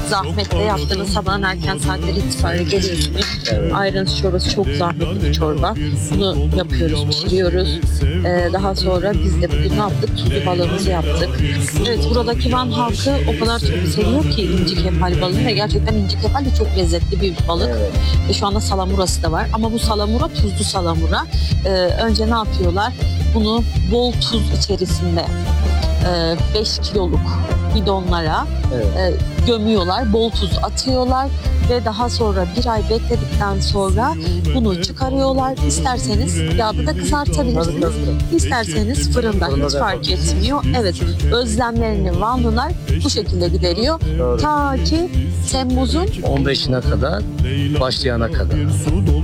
Zahmetle yaptığınız sabahın erken saatleri itibariyle geliyorsunuz. Ayranız çorbası çok zahmetli bir çorba. Bunu yapıyoruz, pişiriyoruz. Daha sonra biz de bugün ne yaptık? Tuzlu balığımızı yaptık. Evet, buradaki Van halkı o kadar çok seviyor ki inci kefal balığını ve gerçekten inci kefal de çok lezzetli bir balık. Ve şu anda salamurası da var. Ama bu salamura tuzlu salamura. Önce ne yapıyorlar? Bunu bol tuz içerisinde 5 kiloluk bidonlara gömüyorlar, bol tuz atıyorlar ve daha sonra bir ay bekledikten sonra bunu çıkarıyorlar. İsterseniz yağda da kızartabilirsiniz, isterseniz fırında, hiç fark etmiyor. Evet, özlemlerini Vanlılar bu şekilde gideriyor. Ta ki Temmuz'un 15'ine kadar, başlayana kadar.